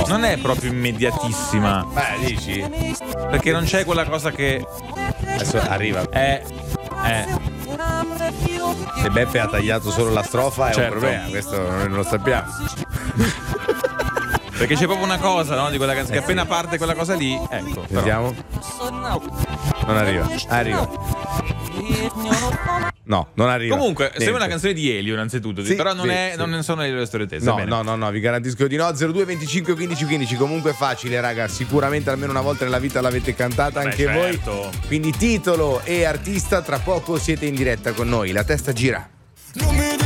No. Non è proprio immediatissima. Beh, dici? Perché non c'è quella cosa che. Adesso arriva. Se Beppe ha tagliato solo la strofa è Certo. un problema, questo noi non lo sappiamo. Perché c'è proprio una cosa, no? Di quella canzone. Che appena parte quella cosa lì. Ecco. Però. Sentiamo. Non arriva. Arriva. No, non arriva. Comunque, Niente. sembra una canzone di Elio, innanzitutto. Sì, però non, sì, è, sì. non sono Elio le storie tese. No, vi garantisco di no. 02 25 15 15. Comunque è facile, raga. Sicuramente almeno una volta nella vita l'avete cantata anche certo. voi. Quindi titolo e artista, tra poco siete in diretta con noi. La testa gira.